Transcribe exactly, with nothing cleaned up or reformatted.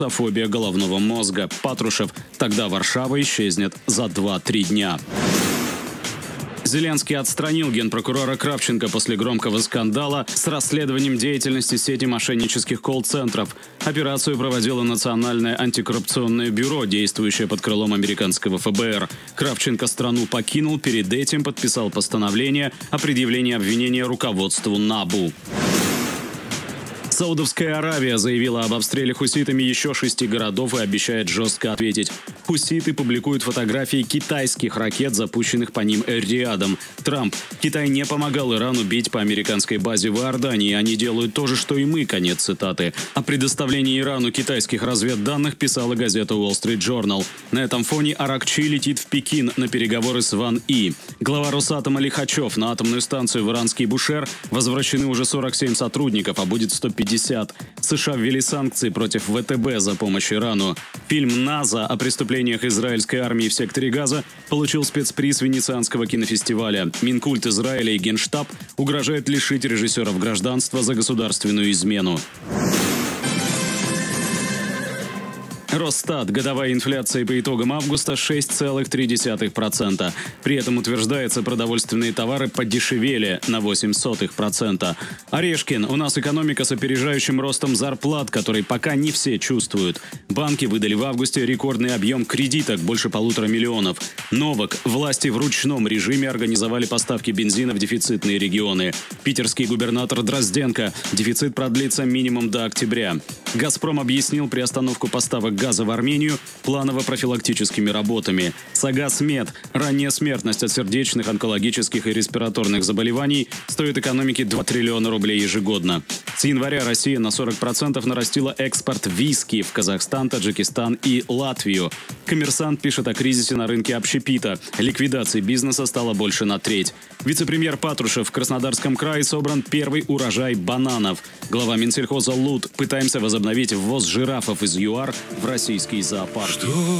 фобия головного мозга. Патрушев. Тогда Варшава исчезнет за два-три дня. Зеленский отстранил генпрокурора Кравченко после громкого скандала с расследованием деятельности сети мошеннических колл-центров. Операцию проводило Национальное антикоррупционное бюро, действующее под крылом американского эф бэ эр. Кравченко страну покинул, перед этим подписал постановление о предъявлении обвинения руководству НАБУ. Саудовская Аравия заявила об обстреле хуситами еще шести городов и обещает жестко ответить. Хуситы публикуют фотографии китайских ракет, запущенных по ним Эр-Риядом. Трамп. Китай не помогал Ирану бить по американской базе в Иордании. Они делают то же, что и мы. Конец цитаты. О предоставлении Ирану китайских разведданных писала газета Wall Street Journal. На этом фоне Аракчи летит в Пекин на переговоры с Ван И. Глава Росатома Лихачев. На атомную станцию в иранский Бушер возвращены уже сорок семь сотрудников, а будет сто пятьдесят. США ввели санкции против вэ тэ бэ за помощь Ирану. Фильм «НАЗА» о преступлениях израильской армии в секторе Газа получил спецприз Венецианского кинофестиваля. Минкульт Израиля и Генштаб угрожают лишить режиссеров гражданства за государственную измену. Росстат. Годовая инфляция по итогам августа шесть целых три десятых процента. При этом утверждается, продовольственные товары подешевели на восемь сотых процента. Орешкин. У нас экономика с опережающим ростом зарплат, который пока не все чувствуют. Банки выдали в августе рекордный объем кредиток, больше полутора миллионов. Новак. Власти в ручном режиме организовали поставки бензина в дефицитные регионы. Питерский губернатор Дрозденко. Дефицит продлится минимум до октября. «Газпром» объяснил приостановку поставок газа в Армению планово-профилактическими работами. «Сагаз-Мед». Ранняя смертность от сердечных, онкологических и респираторных заболеваний стоит экономике два триллиона рублей ежегодно. С января Россия на сорок процентов нарастила экспорт виски в Казахстан, Таджикистан и Латвию. «Коммерсант» пишет о кризисе на рынке общепита. Ликвидации бизнеса стало больше на треть. Вице-премьер Патрушев. В Краснодарском крае собран первый урожай бананов. Глава Минсельхоза Лут. Пытаемся возобновить ввоз жирафов из ЮАР в российский зоопарк.